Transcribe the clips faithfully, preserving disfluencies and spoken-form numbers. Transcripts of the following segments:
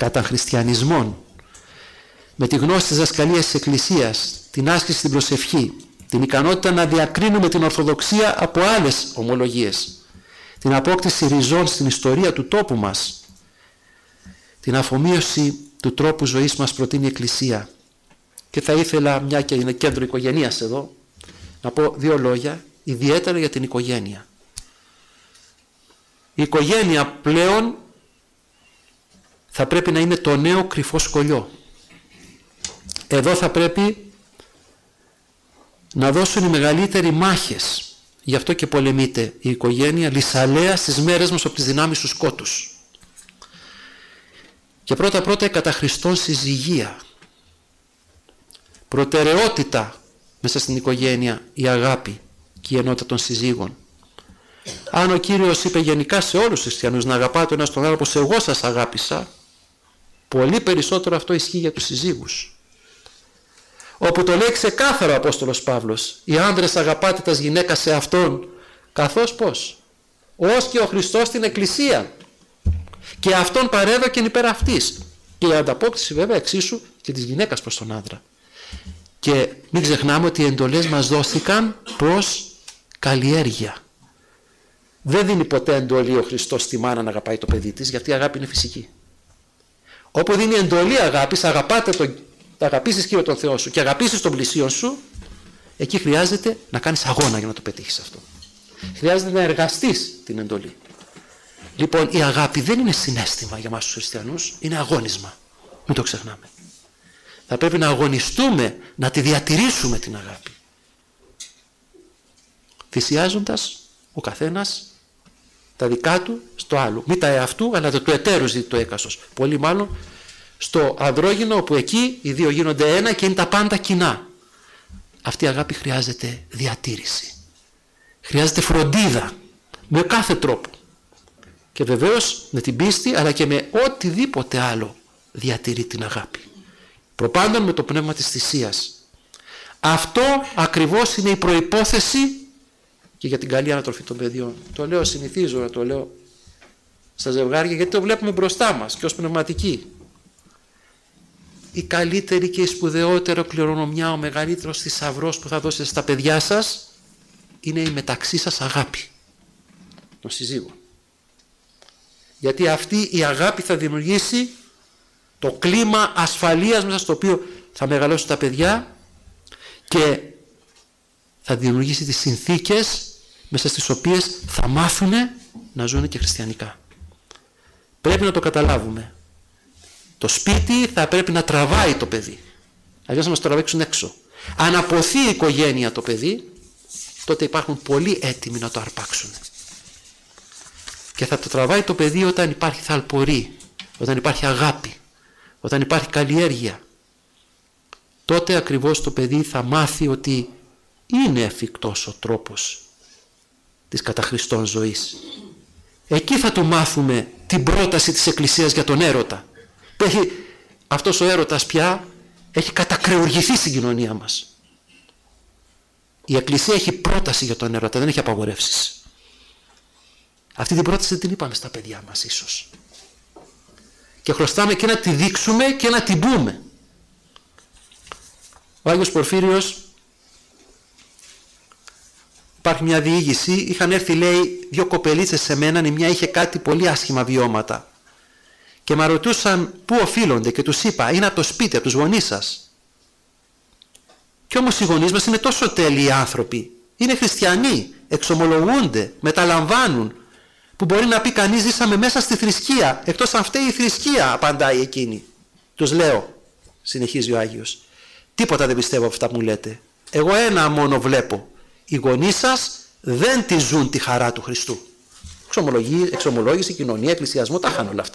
καταχριστιανισμών, με τη γνώση της δασκαλίας της Εκκλησίας, την άσκηση στην προσευχή, την ικανότητα να διακρίνουμε την Ορθοδοξία από άλλες ομολογίες, την απόκτηση ριζών στην ιστορία του τόπου μας, την αφομοίωση του τρόπου ζωής μας προτείνει η Εκκλησία. Και θα ήθελα, μια και είναι κέντρο οικογενείας εδώ, να πω δύο λόγια, ιδιαίτερα για την οικογένεια. Η οικογένεια πλέον θα πρέπει να είναι το νέο κρυφό σκολιό. Εδώ θα πρέπει να δώσουν οι μεγαλύτεροι μάχες. Γι' αυτό και πολεμείται η οικογένεια λυσαλέα στις μέρες μας από τις δυνάμεις του σκότους. Και πρώτα πρώτα η κατά Χριστόν συζυγία. Προτεραιότητα μέσα στην οικογένεια η αγάπη και η ενότητα των συζύγων. Αν ο Κύριος είπε γενικά σε όλους τους χριστιανούς να αγαπάτε ο ένας τον άλλο όπως εγώ σας αγάπησα, πολύ περισσότερο αυτό ισχύει για τους συζύγους. Όπου το λέει ξεκάθαρο ο Απόστολος Παύλος, οι άνδρες αγαπάτε τας γυναίκας σε αυτόν, καθώς πώς, ως και ο Χριστός στην Εκκλησία, και αυτόν παρέδοκεν υπέρ αυτής, και η ανταπόκριση βέβαια εξίσου και της γυναίκας προς τον άντρα. Και μην ξεχνάμε ότι οι εντολές μας δόθηκαν προς καλλιέργεια. Δεν δίνει ποτέ εντολή ο Χριστός στη μάνα να αγαπάει το παιδί της, γιατί η αγάπη είναι φυσική. Όπου δίνει εντολή αγάπης, αγαπάτε τον, αγαπήσεις Κύριο τον Θεό σου και αγαπήσεις τον πλησίον σου, εκεί χρειάζεται να κάνεις αγώνα για να το πετύχεις αυτό. Χρειάζεται να εργαστείς την εντολή. Λοιπόν, η αγάπη δεν είναι συναίσθημα για μας τους χριστιανούς, είναι αγώνισμα. Μην το ξεχνάμε. Θα πρέπει να αγωνιστούμε, να τη διατηρήσουμε την αγάπη. Θυσιάζοντας ο καθένας τα δικά του στο άλλο. Μη τα εαυτού, αλλά το του εταίρου ζητεί το έκαστος. Πολύ μάλλον στο ανδρόγυνο, όπου εκεί οι δύο γίνονται ένα και είναι τα πάντα κοινά. Αυτή η αγάπη χρειάζεται διατήρηση. Χρειάζεται φροντίδα με κάθε τρόπο. Και βεβαίως με την πίστη, αλλά και με οτιδήποτε άλλο διατηρεί την αγάπη. Προπάντων με το πνεύμα της θυσίας. Αυτό ακριβώς είναι η προϋπόθεση και για την καλή ανατροφή των παιδιών. Το λέω, συνηθίζω να το λέω στα ζευγάρια, γιατί το βλέπουμε μπροστά μας και ως πνευματικοί. Η καλύτερη και η σπουδαιότερη κληρονομιά, ο μεγαλύτερος θησαυρός που θα δώσετε στα παιδιά σας είναι η μεταξύ σας αγάπη των συζύγων. Γιατί αυτή η αγάπη θα δημιουργήσει το κλίμα ασφαλείας μέσα στο οποίο θα μεγαλώσουν τα παιδιά και θα δημιουργήσει τις συνθήκες μέσα στις οποίες θα μάθουν να ζουν και χριστιανικά. Πρέπει να το καταλάβουμε. Το σπίτι θα πρέπει να τραβάει το παιδί. Αλλιώς θα μας το τραβήξουν έξω. Αν αποθεί η οικογένεια το παιδί, τότε υπάρχουν πολλοί έτοιμοι να το αρπάξουν. Και θα το τραβάει το παιδί όταν υπάρχει θαλπορή, όταν υπάρχει αγάπη, όταν υπάρχει καλλιέργεια. Τότε ακριβώς το παιδί θα μάθει ότι είναι εφικτός ο τρόπος της κατά Χριστόν ζωής. Εκεί θα του μάθουμε την πρόταση της Εκκλησίας για τον έρωτα. Που έχει, αυτός ο έρωτας πια έχει κατακρεουργηθεί στην κοινωνία μας. Η Εκκλησία έχει πρόταση για τον έρωτα, δεν έχει απαγορεύσεις. Αυτή την πρόταση δεν την είπαμε στα παιδιά μας ίσως. Και χρωστάμε και να τη δείξουμε και να την πούμε. Ο Άγιος Πορφύριος, υπάρχει μια διήγηση, είχαν έρθει λέει δύο κοπελίτσες σε μένα, η μια είχε κάτι πολύ άσχημα βιώματα και με ρωτούσαν πού οφείλονται και τους είπα είναι από το σπίτι, από τους γονείς σας. Και όμως οι γονείς μας είναι τόσο τέλειοι άνθρωποι, είναι χριστιανοί, εξομολογούνται, μεταλαμβάνουν, που μπορεί να πει κανείς ζήσαμε μέσα στη θρησκεία, εκτός αν φταίει η θρησκεία, απαντάει εκείνη. Τους λέω, συνεχίζει ο Άγιος, τίποτα δεν πιστεύω από αυτά που μου λέτε. Εγώ ένα μόνο βλέπω. Οι γονείς σας δεν τη ζουν τη χαρά του Χριστού. Εξομολόγηση, κοινωνία, εκκλησιασμό, τα είχαν όλα αυτά.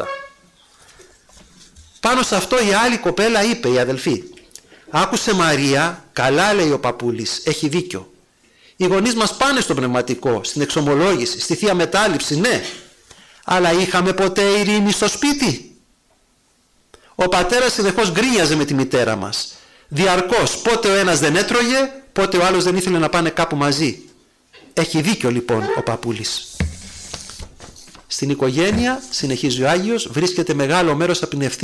Πάνω σε αυτό η άλλη κοπέλα είπε, η αδελφή, άκουσε Μαρία, καλά λέει ο παππούλης, έχει δίκιο. Οι γονείς μας πάνε στο πνευματικό, στην εξομολόγηση, στη Θεία Μετάληψη, ναι. Αλλά είχαμε ποτέ ειρήνη στο σπίτι? Ο πατέρας συνεχώς γκρίνιαζε με τη μητέρα μας. Διαρκώς, πότε ο ένας δεν έτρωγε, πότε ο άλλος δεν ήθελε να πάνε κάπου μαζί. Έχει δίκιο λοιπόν ο παππούλης. Στην οικογένεια, συνεχίζει ο Άγιος, βρίσκεται μεγάλο μέρος από την ευθύνη